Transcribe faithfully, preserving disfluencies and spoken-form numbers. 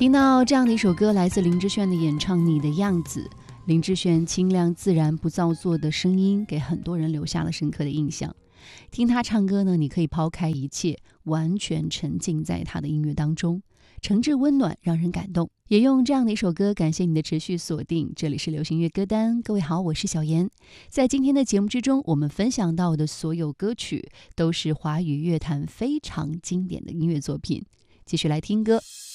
听到这样的一首歌，来自林志炫的演唱《你的样子》。林志炫清亮自然不造作的声音给很多人留下了深刻的印象。听他唱歌呢，你可以抛开一切，完全沉浸在他的音乐当中，诚挚温暖，让人感动。也用这样的一首歌感谢你的持续锁定，这里是流行乐歌单。各位好，我是小妍。在今天的节目之中，我们分享到的所有歌曲都是华语乐坛非常经典的音乐作品。继续来听歌。